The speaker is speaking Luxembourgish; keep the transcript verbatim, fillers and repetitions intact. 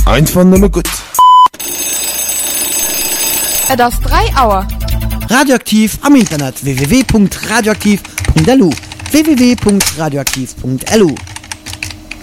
Einfach nur gut. Das drei Auer. Radioaktiv am Internet w w w punkt radioaktiv punkt l u w w w punkt radioaktiv punkt l u